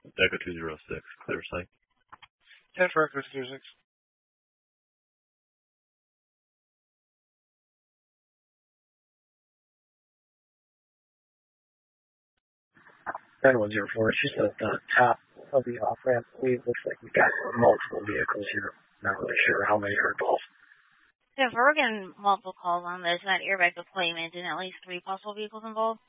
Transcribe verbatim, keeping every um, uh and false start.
Echo two zero six, clear site. ten for Echo two zero six. nine one zero four, it's just at the top of the off-ramp. It looks like we've got multiple vehicles here. Not really sure how many are involved. Yeah, if we're getting multiple calls on this, that airbag deployment, and at least three possible vehicles involved.